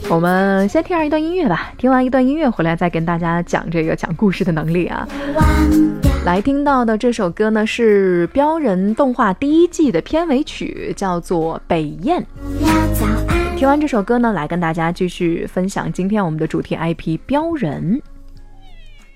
我们先听上一段音乐吧，听完一段音乐回来再跟大家讲这个讲故事的能力啊。来听到的这首歌呢是标人动画第1季的片尾曲，叫做《北雁》。听完这首歌呢，来跟大家继续分享今天我们的主题 IP 标人。